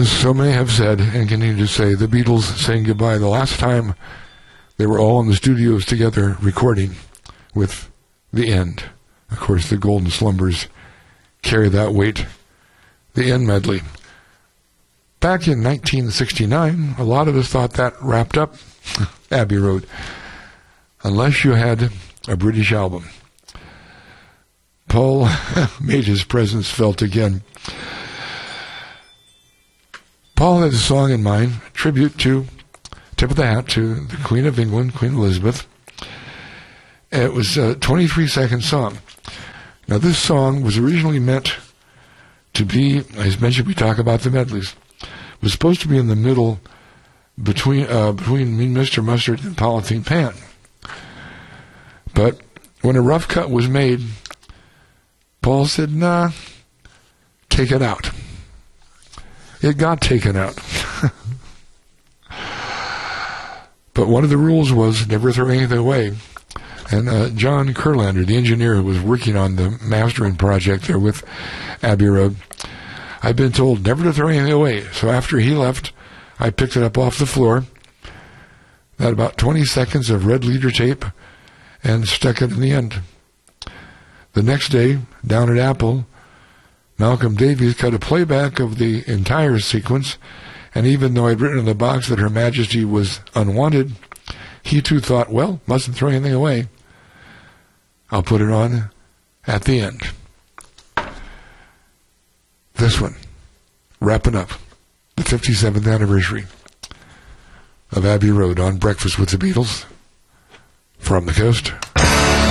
As so many have said and continue to say, the Beatles saying goodbye the last time they were all in the studios together recording with The End. Of course, the Golden Slumbers carry that weight. The End medley. Back in 1969, a lot of us thought that wrapped up Abbey Road, unless you had a British album. Paul made his presence felt again. Paul had a song in mind, tribute to, tip of the hat to the Queen of England, Queen Elizabeth. It was a 23-second song. Now, this song was originally meant to be, as mentioned, we talk about the medleys, was supposed to be in the middle between Mr. Mustard and Polythene Pan. But when a rough cut was made, Paul said, nah, take it out. It got taken out. But one of the rules was never throw anything away. And John Kurlander, the engineer who was working on the mastering project there with Abbey Road, I'd been told never to throw anything away. So after he left, I picked it up off the floor, had about 20 seconds of red leader tape, and stuck it in the end. The next day, down at Apple, Malcolm Davies cut a playback of the entire sequence, and even though I'd written in the box that Her Majesty was unwanted, he too thought, well, mustn't throw anything away. I'll put it on at the end. This one, wrapping up the 57th anniversary of Abbey Road on Breakfast with the Beatles from the coast.